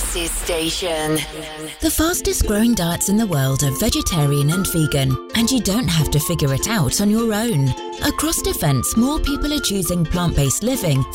Forces Station. The fastest growing diets in the world are vegetarian and vegan, and you don't have to figure it out on your own. Across defence, more people are choosing plant-based living